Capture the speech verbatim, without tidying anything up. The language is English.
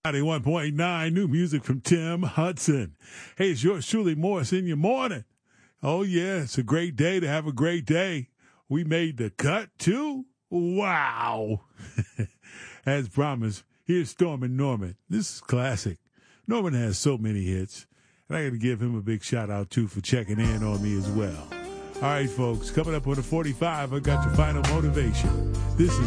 ninety-one point nine, new music from Tim Hudson. Hey, it's yours truly, Morris, in your morning. Oh, yeah, it's a great day to have a great day. We made the cut, too. Wow. As promised, here's Stormin' Norman. This is classic. Norman has so many hits, and I got to give him a big shout-out, too, for checking in on me as well. All right, folks, coming up on the forty-five, I got your final motivation. This is